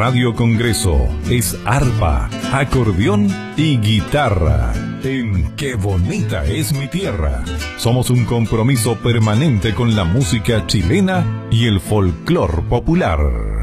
Radio Congreso es arpa, acordeón y guitarra. En Qué bonita es mi tierra. Somos un compromiso permanente con la música chilena y el folclor popular.